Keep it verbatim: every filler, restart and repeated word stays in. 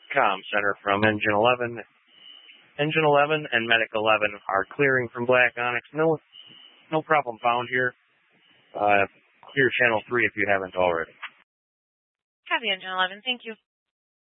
comm center from Engine eleven. Engine eleven and Medic eleven are clearing from Black Onyx. No, no problem found here. Uh, clear channel three if you haven't already. Copy, Engine eleven. Thank you.